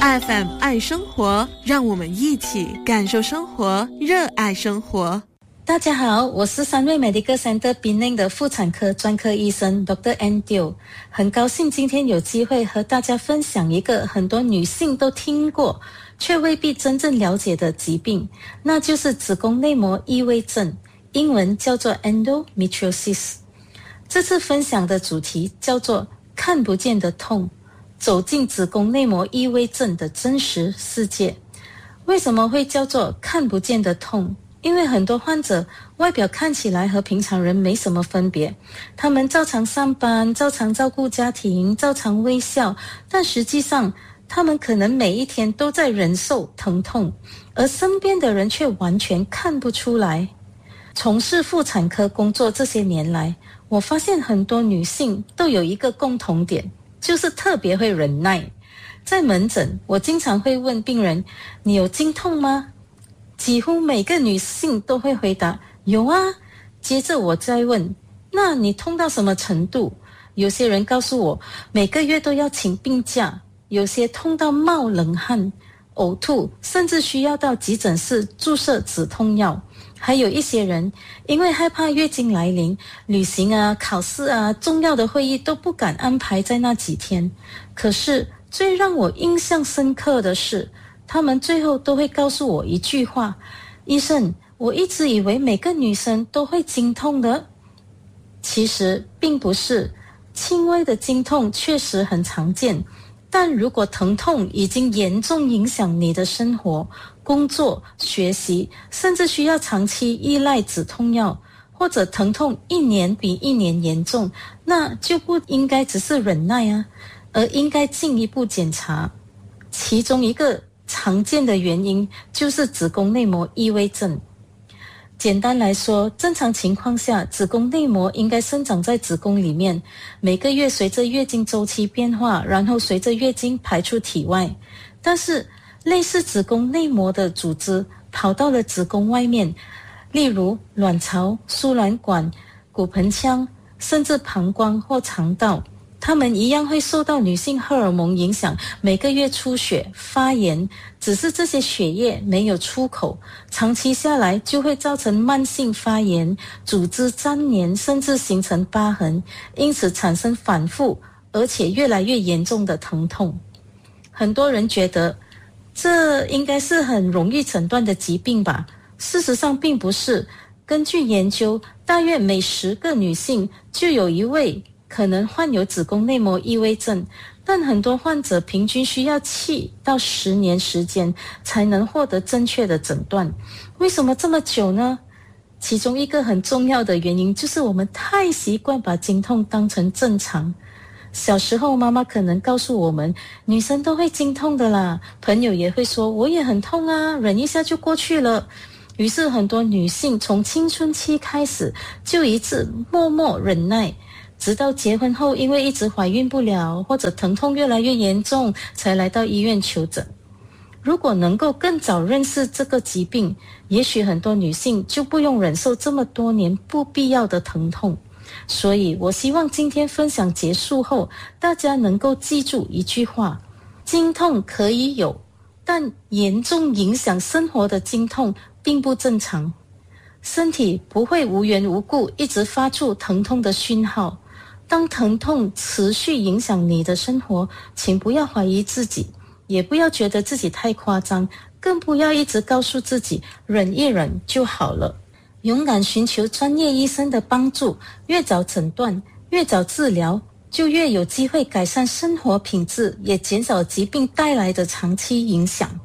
FM 爱生活，让我们一起感受生活，热爱生活。 大家好，我是三位 Medical Center Penang 的妇产科专科医生 Dr. Andrew， 很高兴今天有机会和大家分享一个很多女性都听过却未必真正了解的疾病，那就是子宫内膜异位症，英文叫做 endometriosis。 这次分享的主题叫做看不见的痛，走进子宫内膜异位症的真实世界。为什么会叫做看不见的痛？因为很多患者外表看起来和平常人没什么分别，他们照常上班，照常照顾家庭，照常微笑，但实际上他们可能每一天都在忍受疼痛，而身边的人却完全看不出来。从事妇产科工作这些年来，我发现很多女性都有一个共同点，就是特别会忍耐。在门诊，我经常会问病人，你有经痛吗？几乎每个女性都会回答有啊。接着我再问，那你痛到什么程度？有些人告诉我每个月都要请病假，有些痛到冒冷汗、呕吐，甚至需要到急诊室注射止痛药。还有一些人因为害怕月经来临，旅行啊、考试啊、重要的会议都不敢安排在那几天。可是最让我印象深刻的是，他们最后都会告诉我一句话，医生，我一直以为每个女生都会经痛的。其实并不是，轻微的经痛确实很常见，但如果疼痛已经严重影响你的生活、工作、学习，甚至需要长期依赖止痛药，或者疼痛一年比一年严重，那就不应该只是忍耐啊，而应该进一步检查。其中一个常见的原因就是子宫内膜异位症。简单来说，正常情况下，子宫内膜应该生长在子宫里面，每个月随着月经周期变化，然后随着月经排出体外。但是类似子宫内膜的组织跑到了子宫外面，例如卵巢、输卵管、骨盆腔，甚至膀胱或肠道，它们一样会受到女性荷尔蒙影响，每个月出血、发炎，只是这些血液没有出口，长期下来就会造成慢性发炎、组织粘连，甚至形成疤痕，因此产生反复而且越来越严重的疼痛。很多人觉得这应该是很容易诊断的疾病吧？事实上并不是。根据研究，大约每10个女性就有一位可能患有子宫内膜异位症，但很多患者平均需要7到10年时间才能获得正确的诊断。为什么这么久呢？其中一个很重要的原因就是我们太习惯把经痛当成正常。小时候妈妈可能告诉我们，女生都会经痛的啦，朋友也会说我也很痛啊，忍一下就过去了。于是很多女性从青春期开始就一直默默忍耐，直到结婚后因为一直怀孕不了，或者疼痛越来越严重，才来到医院求诊。如果能够更早认识这个疾病，也许很多女性就不用忍受这么多年不必要的疼痛。所以我希望今天分享结束后，大家能够记住一句话，经痛可以有，但严重影响生活的经痛并不正常。身体不会无缘无故一直发出疼痛的讯号。当疼痛持续影响你的生活，请不要怀疑自己，也不要觉得自己太夸张，更不要一直告诉自己忍一忍就好了。勇敢寻求专业医生的帮助，越早诊断，越早治疗，就越有机会改善生活品质，也减少疾病带来的长期影响。